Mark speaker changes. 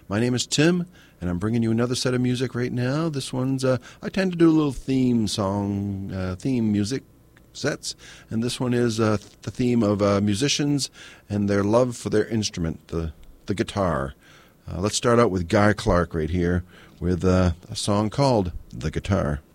Speaker 1: My name is Tim, and I'm bringing you another set of music right now. This one's, I tend to do a little theme music sets, and this one is the theme of musicians and their love for their instrument, the guitar. Let's start out with Guy Clark right here with a song called The Guitar.